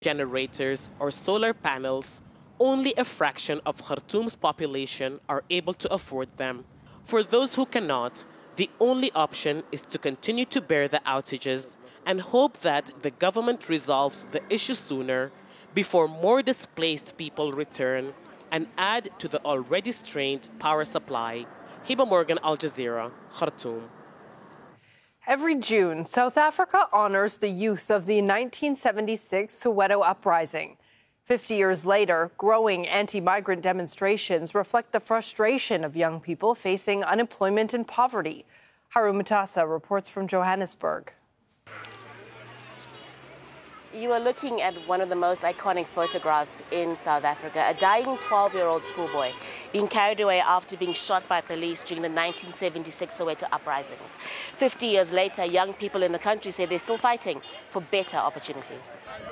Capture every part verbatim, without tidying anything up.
generators or solar panels, only a fraction of Khartoum's population are able to afford them. For those who cannot, the only option is to continue to bear the outages and hope that the government resolves the issue sooner before more displaced people return and add to the already strained power supply. Hiba Morgan, Al Jazeera, Khartoum. Every June, South Africa honors the youth of the nineteen seventy-six Soweto uprising. Fifty years later, growing anti-migrant demonstrations reflect the frustration of young people facing unemployment and poverty. Haru Mutasa reports from Johannesburg. You are looking at one of the most iconic photographs in South Africa, a dying twelve-year-old schoolboy being carried away after being shot by police during the nineteen seventy-six Soweto uprisings. Fifty years later, young people in the country say they're still fighting for better opportunities.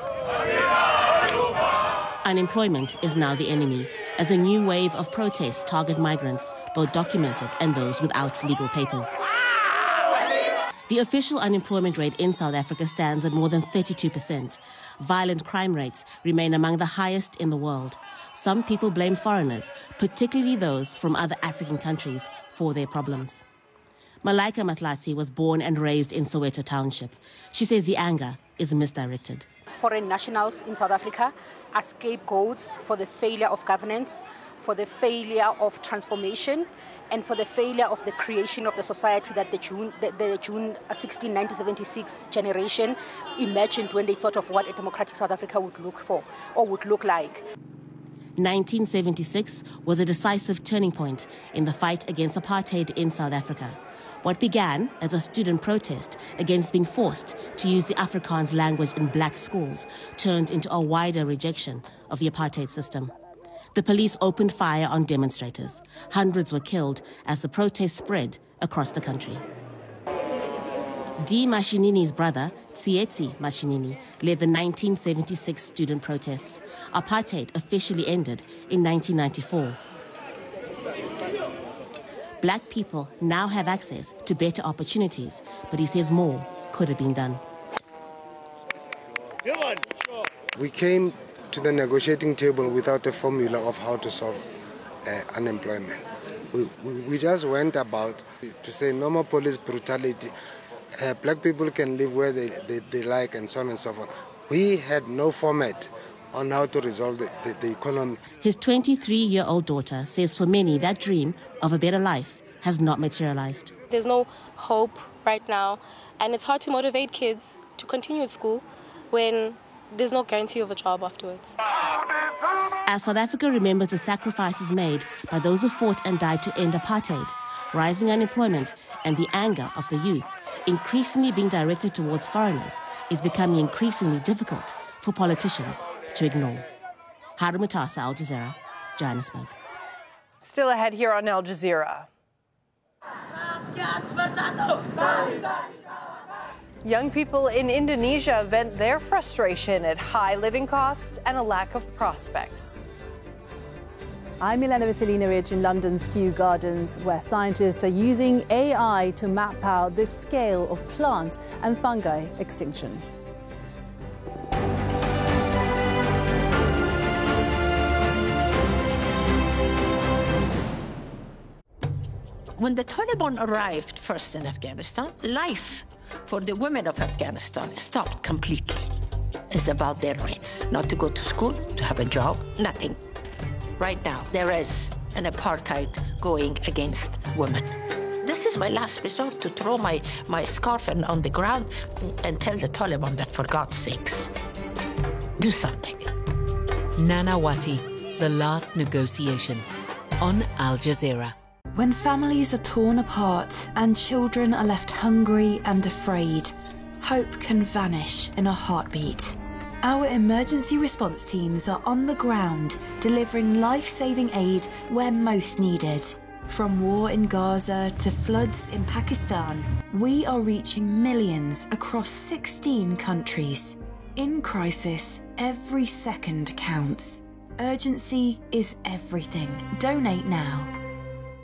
Unemployment is now the enemy, as a new wave of protests target migrants, both documented and those without legal papers. The official unemployment rate in South Africa stands at more than thirty-two percent. Violent crime rates remain among the highest in the world. Some people blame foreigners, particularly those from other African countries, for their problems. Malaika Matlatsi was born and raised in Soweto Township. She says the anger is misdirected. Foreign nationals in South Africa are scapegoats for the failure of governance, for the failure of transformation, and for the failure of the creation of the society that the June, the, the June sixteenth, nineteen seventy-six generation imagined when they thought of what a democratic South Africa would look for or would look like. nineteen seventy-six was a decisive turning point in the fight against apartheid in South Africa. What began as a student protest against being forced to use the Afrikaans language in black schools turned into a wider rejection of the apartheid system. The police opened fire on demonstrators. Hundreds were killed as the protest spread across the country. D. Mashinini's brother, Tsietsi Mashinini, led the nineteen seventy-six student protests. Apartheid officially ended in nineteen ninety-four. Black people now have access to better opportunities, but he says more could have been done. We came to the negotiating table without a formula of how to solve uh, unemployment. We, we, we just went about to say no more police brutality. Uh, black people can live where they, they, they like and so on and so forth. We had no format on how to resolve the, the, the economy. His twenty-three-year-old daughter says for many that dream of a better life has not materialized. There's no hope right now, and it's hard to motivate kids to continue at school when there's no guarantee of a job afterwards. As South Africa remembers the sacrifices made by those who fought and died to end apartheid, rising unemployment and the anger of the youth, increasingly being directed towards foreigners, is becoming increasingly difficult for politicians to ignore. Haru Mutasa, Al Jazeera, Johannesburg. Still ahead here on Al Jazeera. Young people in Indonesia vent their frustration at high living costs and a lack of prospects. I'm Milena Veselinovic in London's Kew Gardens, where scientists are using A I to map out the scale of plant and fungi extinction. When the Taliban arrived first in Afghanistan, life for the women of Afghanistan stopped completely. It's about their rights, not to go to school, to have a job, nothing. Right now, there is an apartheid going against women. This is my last resort to throw my, my scarf on the ground and tell the Taliban that, for God's sakes, do something. Nanawati, The Last Negotiation, on Al Jazeera. When families are torn apart and children are left hungry and afraid, hope can vanish in a heartbeat. Our emergency response teams are on the ground, delivering life-saving aid where most needed. From war in Gaza to floods in Pakistan, we are reaching millions across sixteen countries. In crisis, every second counts. Urgency is everything. Donate now.